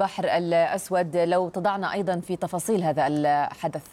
البحر الأسود، لو تضعنا أيضا في تفاصيل هذا الحدث.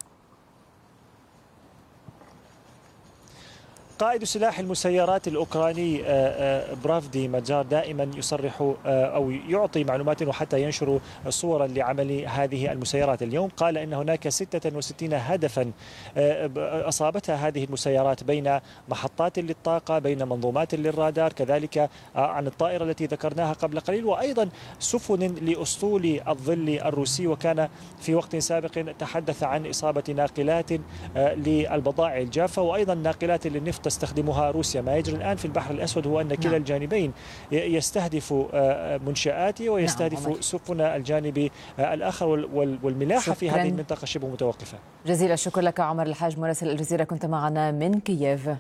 قائد سلاح المسيرات الأوكراني برافدي ماجار دائما يصرح أو يعطي معلومات وحتى ينشر صورا لعمل هذه المسيرات. اليوم قال إن هناك 66 هدفا أصابتها هذه المسيرات، بين محطات للطاقة، بين منظومات للرادار، كذلك عن الطائرة التي ذكرناها قبل قليل، وأيضا سفن لأسطول الظل الروسي. وكان في وقت سابق تحدث عن إصابة ناقلات للبضائع الجافة وأيضا ناقلات للنفط تستخدمها روسيا. ما يجري الآن في البحر الأسود هو أن كلا الجانبين يستهدف منشآته ويستهدف سفن الجانب الآخر، والملاحة في هذه المنطقة شبه متوقفة. جزيل الشكر لك عمر الحاج مراسل الجزيرة، كنت معنا من كييف.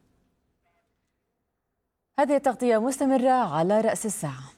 هذه التغطية مستمرة على رأس الساعة.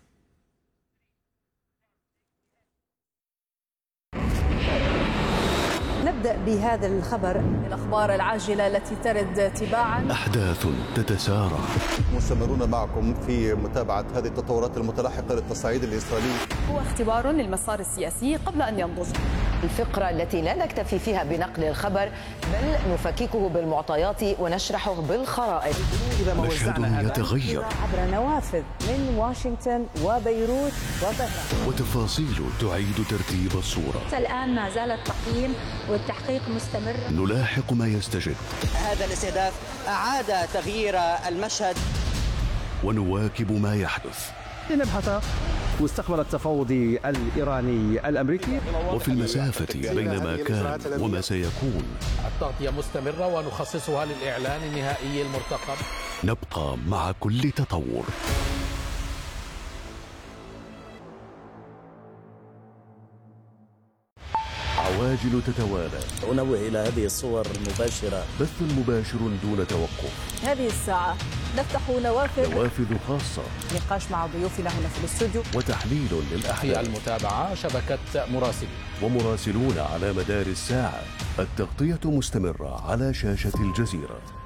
نبدأ بهذا الخبر، الأخبار العاجلة التي ترد تباعا. أحداث تتسارع. مستمرون معكم في متابعة هذه التطورات المتلاحقة للتصعيد الإسرائيلي. هو اختبار للمسار السياسي قبل أن ينضج. الفقرة التي لا نكتفي فيها بنقل الخبر، بل نفككه بالمعطيات ونشرحه بالخرائط. مشهد يتغير عبر نوافذ من واشنطن وبيروت وطهران، وتفاصيل تعيد ترتيب الصورة. الآن ما زال التقييم والتحقيق مستمر. نلاحق ما يستجد. هذا الاستهداف أعاد تغيير المشهد، ونواكب ما يحدث. لنبحث مستقبل التفاوض الإيراني الأمريكي، وفي المسافة بين ما كان وما سيكون. التغطية مستمرة ونخصصها للإعلان النهائي المرتقب. نبقى مع كل تطور. عواجل تتوالى. أنوه إلى هذه الصور المباشرة، بث مباشر دون توقف. هذه الساعة نفتح نوافذ خاصة، نقاش مع ضيوفنا هنا في الاستوديو، وتحليل للأحداث. في المتابعة شبكة مراسلين ومراسلون على مدار الساعة. التغطية مستمرة على شاشة الجزيرة.